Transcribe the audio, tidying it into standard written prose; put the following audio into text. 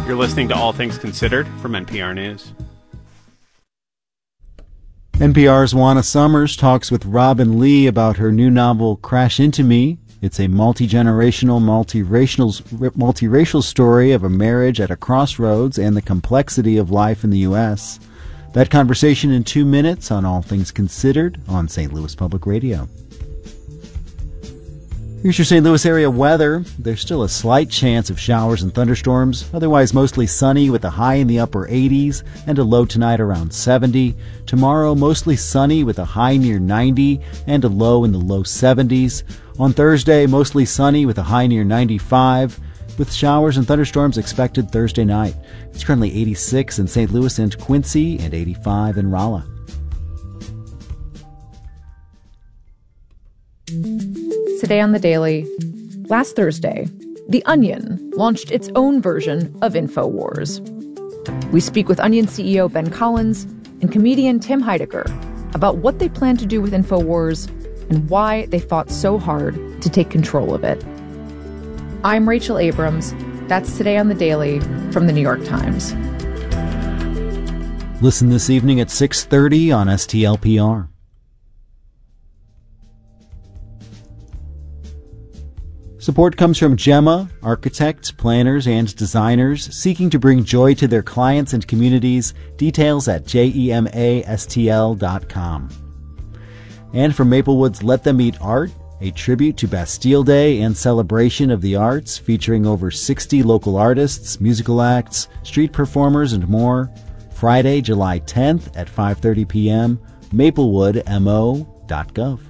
You're listening to All Things Considered from NPR News. NPR's Juana Summers talks with Robin Lee about her new novel, Crash Into Me. It's a multi-generational, multiracial story of a marriage at a crossroads and the complexity of life in the U.S. That conversation in 2 minutes on All Things Considered on St. Louis Public Radio. Here's your St. Louis area weather. There's still a slight chance of showers and thunderstorms. Otherwise mostly sunny with a high in the upper 80s and a low tonight around 70. Tomorrow mostly sunny with a high near 90 and a low in the low 70s. On Thursday mostly sunny with a high near 95 with showers and thunderstorms expected Thursday night. It's currently 86 in St. Louis and Quincy and 85 in Rolla. Today on The Daily, last Thursday, The Onion launched its own version of InfoWars. We speak with Onion CEO Ben Collins and comedian Tim Heidecker about what they plan to do with InfoWars and why they fought so hard to take control of it. I'm Rachel Abrams. That's Today on The Daily from The New York Times. Listen this evening at 6:30 on STLPR. Support comes from Gemma, architects, planners, and designers seeking to bring joy to their clients and communities. Details at gemastl.com. And from Maplewood's Let Them Eat Art, a tribute to Bastille Day and celebration of the arts featuring over 60 local artists, musical acts, street performers, and more. Friday, July 10th at 5:30 p.m., maplewoodmo.gov.